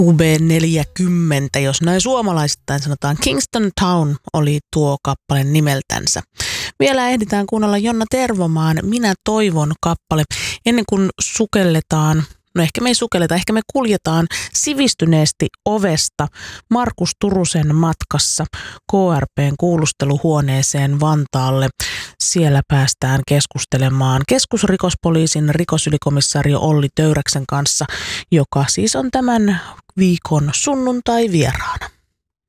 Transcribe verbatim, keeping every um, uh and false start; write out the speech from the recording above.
U B neljäkymmentä, jos näin suomalaisittain sanotaan. Kingston Town oli tuo kappale nimeltänsä. Vielä ehditään kuunnella Jonna Tervomaan Minä toivon kappale ennen kuin sukelletaan. No ehkä me ei sukelleta, ehkä me kuljetaan sivistyneesti ovesta Markus Turusen matkassa K R P:n kuulusteluhuoneeseen Vantaalle. Siellä päästään keskustelemaan keskusrikospoliisin rikosylikomissaario Olli Töyräksen kanssa, joka siis on tämän viikon sunnuntai vieraana.